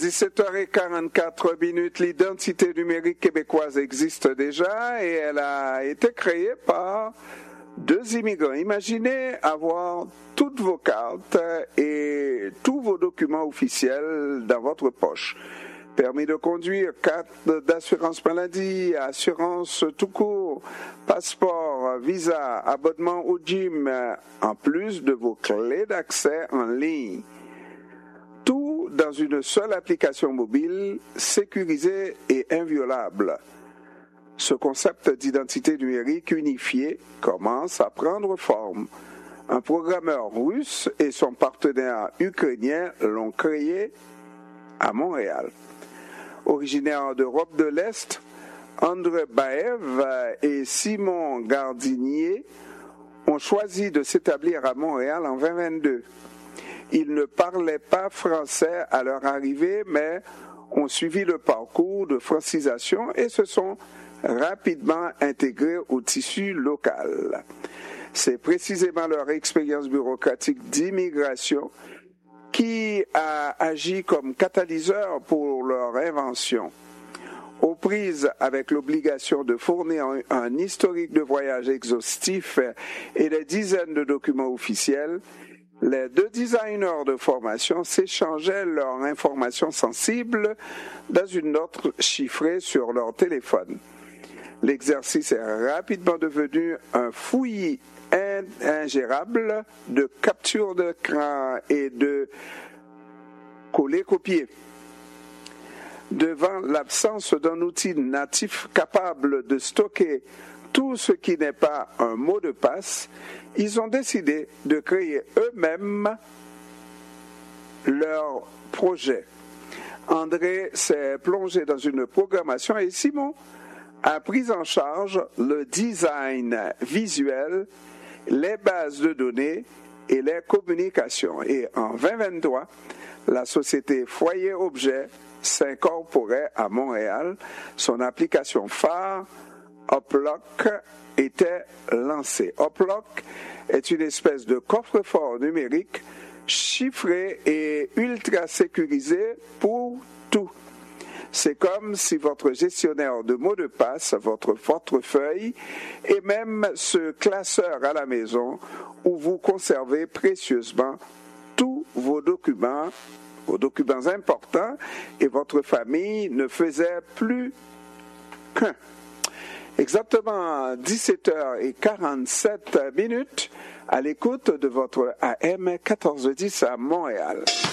17h44, l'identité numérique québécoise existe déjà et elle a été créée par 2 immigrants. Imaginez avoir toutes vos cartes et tous vos documents officiels dans votre poche. Permis de conduire, carte d'assurance maladie, assurance tout court, passeport, visa, abonnement au gym, en plus de vos clés d'accès en ligne. Tout dans une seule application mobile, sécurisée et inviolable. Ce concept d'identité numérique unifiée commence à prendre forme. Un programmeur russe et son partenaire ukrainien l'ont créé à Montréal. Originaires d'Europe de l'Est, André Baev et Simon Gardinier ont choisi de s'établir à Montréal en 2022. Ils ne parlaient pas français à leur arrivée, mais ont suivi le parcours de francisation et se sont rapidement intégrés au tissu local. C'est précisément leur expérience bureaucratique d'immigration qui a agi comme catalyseur pour leur invention. Aux prises avec l'obligation de fournir un historique de voyage exhaustif et des dizaines de documents officiels, les 2 designers de formation s'échangeaient leurs informations sensibles dans une note chiffrée sur leur téléphone. L'exercice est rapidement devenu un fouillis ingérable de capture d'écran et de coller-copier. Devant l'absence d'un outil natif capable de stocker tout ce qui n'est pas un mot de passe, ils ont décidé de créer eux-mêmes leur projet. André s'est plongé dans une programmation et Simon a pris en charge le design visuel, les bases de données et les communications. Et en 2023, la société Foyer Objet s'incorporait à Montréal. Son application phare, Uplock, était lancée. Uplock est une espèce de coffre-fort numérique chiffré et ultra sécurisé pour tout. C'est comme si votre gestionnaire de mots de passe, votre portefeuille et même ce classeur à la maison où vous conservez précieusement tous vos documents importants et votre famille ne faisait plus qu'un. Exactement 17h47 à l'écoute de votre AM 1410 à Montréal.